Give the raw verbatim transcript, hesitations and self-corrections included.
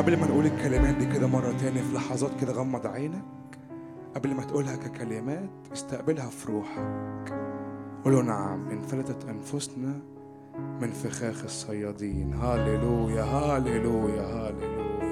قبل ما نقول الكلمات دي كده مرة تاني في لحظات كده غمض عينك. قبل ما تقولها ككلمات استقبلها في روحك. قولوا نعم انفلتت أنفسنا من فخاخ الصيادين. هاليلويا هاليلويا هاليلويا.